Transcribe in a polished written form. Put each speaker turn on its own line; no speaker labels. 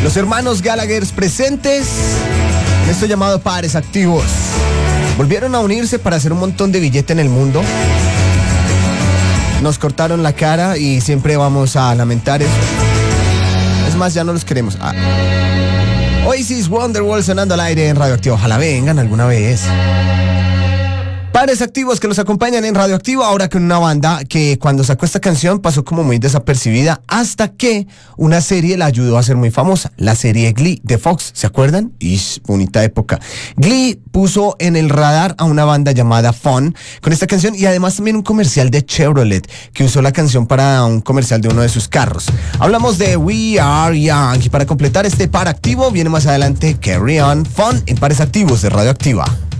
Los hermanos Gallagher presentes en esto llamado Padres Activos. Volvieron a unirse para hacer un montón de billete en el mundo. Nos cortaron la cara y siempre vamos a lamentar eso. Es más, ya no los queremos. Oasis, Wonderwall sonando al aire en Radioactivo. Ojalá vengan alguna vez. Padres Activos que nos acompañan en Radioactivo, ahora con una banda que cuando sacó esta canción pasó como muy desapercibida hasta que una serie la ayudó a ser muy famosa, la serie Glee de Fox, ¿se acuerdan? Bonita época. Glee puso en el radar a una banda llamada Fun con esta canción y además también un comercial de Chevrolet que usó la canción para un comercial de uno de sus carros. Hablamos de We Are Young y para completar este par activo viene más adelante Carry On, Fun en Pares Activos de Radioactiva.